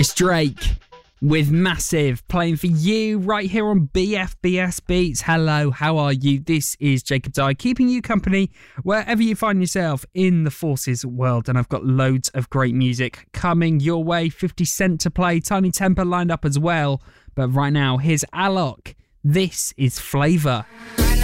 It's Drake with Massive playing for you right here on BFBS Beats. Hello, how are you? This is Jacob Dye, keeping you company wherever you find yourself in the Forces world. And I've got loads of great music coming your way. 50 Cent to play, Tiny Temper lined up as well. But right now, here's Alok. This is Flavor.